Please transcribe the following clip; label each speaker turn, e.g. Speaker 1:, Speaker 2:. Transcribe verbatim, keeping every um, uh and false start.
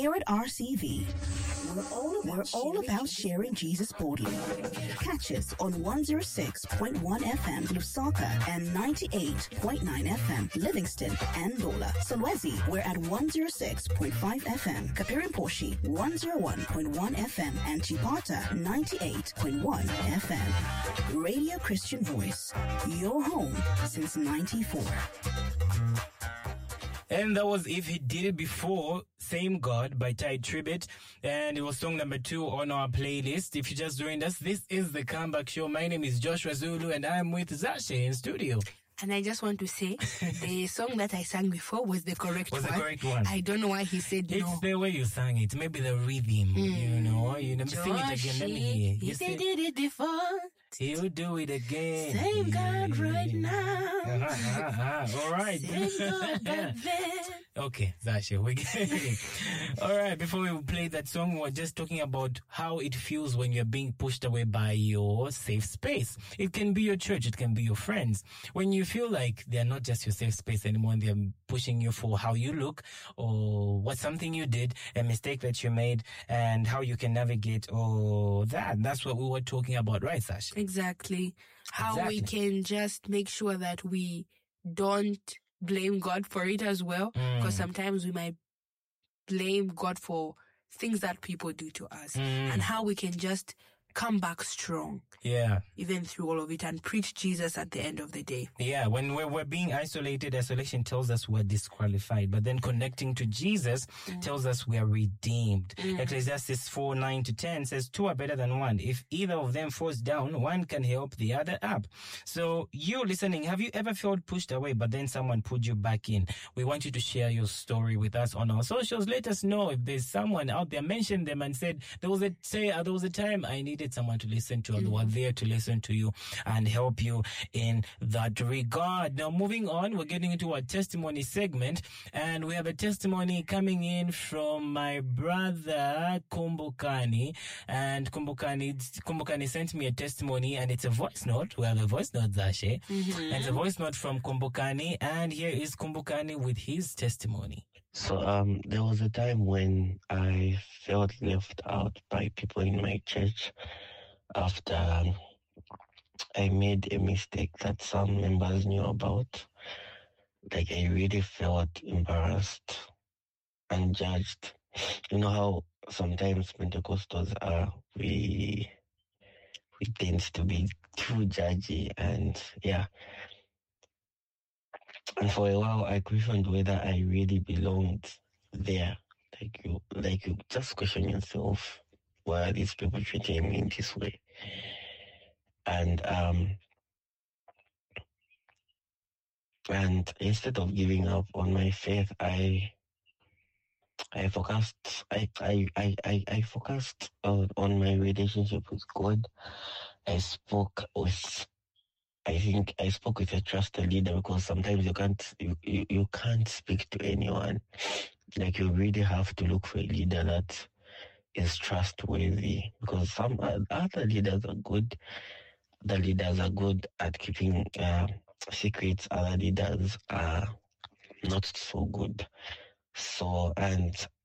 Speaker 1: Here at R C V, we're all about, we're all about sharing Jesus boldly. Catch us on one oh six point one F M Lusaka and ninety-eight point nine F M Livingston and Lola. Solwezi, we're at one oh six point five F M. Kapirimposhi, one oh one point one F M and Chipata, ninety-eight point one F M. Radio Christian Voice, your home since ninety-four.
Speaker 2: And that was If He Did It Before, Same God by Tide Tribute. And it was song number two on our playlist. If you just joined us, this is The Comeback Show. My name is Joshua Zulu and I'm with Zashe in studio.
Speaker 3: And I just want to say, the song that I sang before was the correct
Speaker 2: was
Speaker 3: one.
Speaker 2: Was the correct one.
Speaker 3: I don't know why he said
Speaker 2: it's
Speaker 3: no.
Speaker 2: It's the way you sang it. Maybe the rhythm, mm. you know. You know, sing it again. Let me hear. You
Speaker 3: if they did it before,
Speaker 2: he'll do it again.
Speaker 3: Same God right now.
Speaker 2: Uh-huh, uh-huh. All right.
Speaker 3: Same God back then.
Speaker 2: Okay, Zasha, we're getting it. All right, before we play that song, we're just talking about how it feels when you're being pushed away by your safe space. It can be your church, it can be your friends. When you feel like they're not just your safe space anymore, and they're pushing you for how you look or what something you did, a mistake that you made, and how you can navigate or that. That's what we were talking about, right, Sasha?
Speaker 3: Exactly. How
Speaker 2: exactly.
Speaker 3: we can just make sure that we don't blame God for it as well, because mm. sometimes we might blame God for things that people do to us, mm. and how we can just come back strong,
Speaker 2: yeah,
Speaker 3: even through all of it, and preach Jesus at the end of the day.
Speaker 2: Yeah, when we're, we're being isolated, isolation tells us we're disqualified, but then connecting to Jesus mm. tells us we are redeemed. Mm. Ecclesiastes four, nine to ten says, two are better than one. If either of them falls down, one can help the other up. So you listening, have you ever felt pushed away, but then someone pulled you back in? We want you to share your story with us on our socials. Let us know if there's someone out there, mention them and said, there was a, say, uh, there was a time I needed someone to listen to, and mm-hmm. were there to listen to you and help you in that regard. Now, moving on, we're getting into our testimony segment, and we have a testimony coming in from my brother Kumbukani, and Kumbukani Kumbukani sent me a testimony, and it's a voice note. We have a voice note, Zashe, mm-hmm. and it's a voice note from Kumbukani, and here is Kumbukani with his testimony.
Speaker 4: So um, there was a time when I felt left out by people in my church after um, I made a mistake that some members knew about. Like, I really felt embarrassed and judged. You know how sometimes Pentecostals are, we, we tend to be too judgy, and yeah. And for a while, I questioned whether I really belonged there. Like you, like you just question yourself, why are these people treating me in this way? And um, and instead of giving up on my faith, I I focused I I I I, I focused on, on my relationship with God. I spoke with. I think I spoke with a trusted leader, because sometimes you can't you, you, you can't speak to anyone. Like, you really have to look for a leader that is trustworthy, because some other leaders are good. The leaders are good at keeping uh, secrets. Other leaders are not so good. So, and